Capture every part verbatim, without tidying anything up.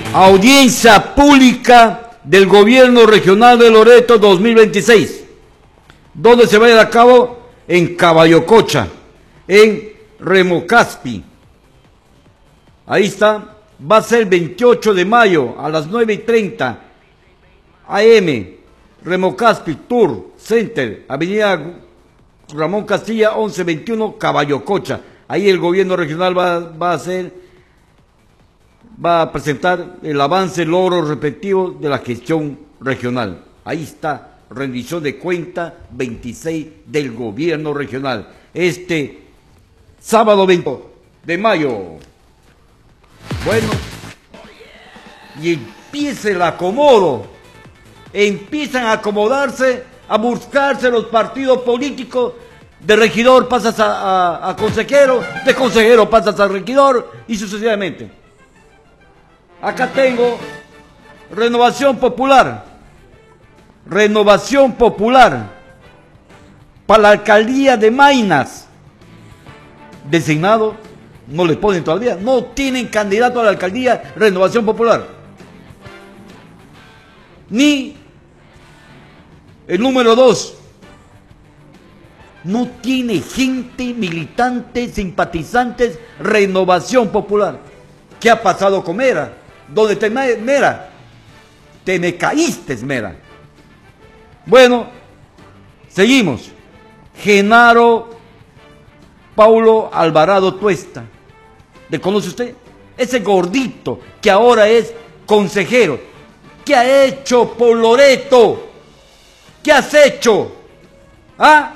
Audiencia pública del Gobierno Regional de Loreto dos mil veintiséis. ¿Dónde se va a llevar a cabo? En Caballococha, en Remocaspi. Ahí está. Va a ser el veintiocho de mayo a las nueve y treinta A M Remocaspi Tour Center, Avenida Ramón Castilla once veintiuno, Caballococha. Ahí el gobierno regional va, va a hacer, va a presentar el avance, logros respectivos de la gestión regional. Ahí está, rendición de cuenta veintiséis del gobierno regional. Este sábado veinte de mayo. Bueno, y empieza el acomodo. Empiezan a acomodarse, a buscarse los partidos políticos. De regidor pasas a, a, a consejero, de consejero pasas a regidor y sucesivamente. Acá tengo Renovación Popular. Renovación Popular para la alcaldía de Maynas. Designado, no le ponen todavía, no tienen candidato a la alcaldía Renovación Popular. Ni el número dos. No tiene gente, militantes, simpatizantes, Renovación Popular. ¿Qué ha pasado con Mera? ¿Dónde está Mera? Te me caíste, Mera. Bueno, seguimos. Genaro Paulo Alvarado Tuesta. ¿Le conoce usted? Ese gordito que ahora es consejero. ¿Qué ha hecho por Loreto? ¿Qué has hecho? ¿Ah?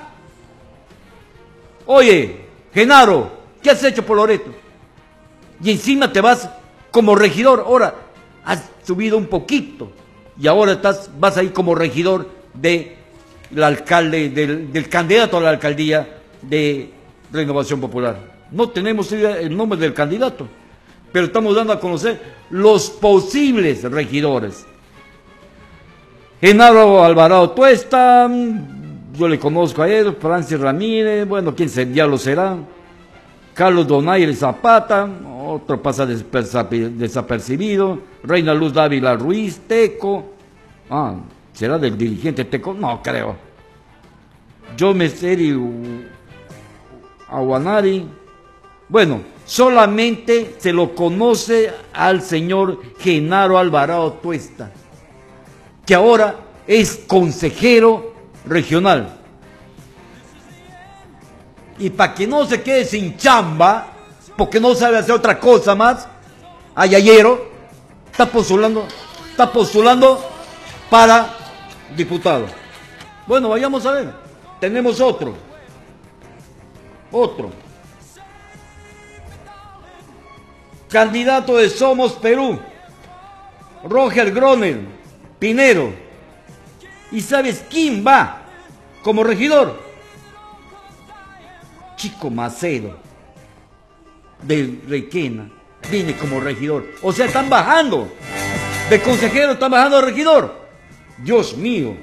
Oye, Genaro, ¿qué has hecho por Loreto? Y encima te vas como regidor. Ahora has subido un poquito y ahora estás, vas ahí como regidor del alcalde, del, del candidato a la alcaldía de Renovación Popular. No tenemos el nombre del candidato, pero estamos dando a conocer los posibles regidores. Genaro Alvarado Tuesta, yo le conozco a él, Francis Ramírez, bueno, quién se, ya lo será. Carlos Donaire Zapata, otro pasa desapercibido. Reina Luz Dávila Ruiz, Teco. Ah, ¿será del dirigente Teco? No creo. Yo Meseri Aguanari. Bueno, solamente se lo conoce al señor Genaro Alvarado Tuesta, que ahora es consejero regional. Y para que no se quede sin chamba, porque no sabe hacer otra cosa más, Ayayero está postulando, está postulando para diputado. Bueno, vayamos a ver. Tenemos otro. Otro. Candidato de Somos Perú, Roger Groner Pinero. ¿Y sabes quién va como regidor? Chico Macedo, de Requena, viene como regidor. O sea, están bajando. De consejero están bajando a regidor. Dios mío.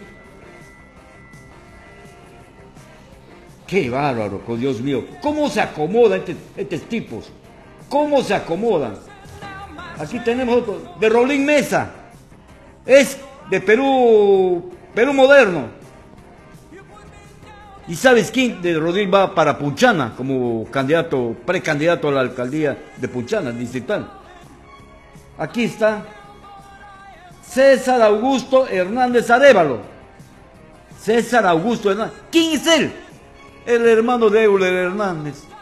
Qué bárbaro, con Dios mío. ¿Cómo se acomodan estos, estos tipos? ¿Cómo se acomodan? Aquí tenemos otro, de Rolín Mesa. Es de Perú, Perú Moderno. ¿Y sabes quién de Rodríguez va para Punchana como candidato, precandidato a la alcaldía de Punchana, distrital? Aquí está César Augusto Hernández Arévalo. César Augusto Hernández. ¿Quién es él? El hermano de Euler Hernández.